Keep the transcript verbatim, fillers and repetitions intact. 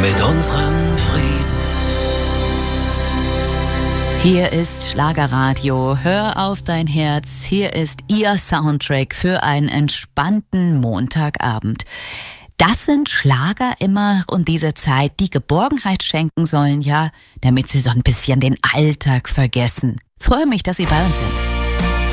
mit unserem Frieden. Hier ist Schlagerradio. Hör auf dein Herz. Hier ist Ihr Soundtrack für einen entspannten Montagabend. Das sind Schlager immer und diese Zeit, die Geborgenheit schenken sollen, ja, damit Sie so ein bisschen den Alltag vergessen. Freue mich, dass Sie bei uns sind.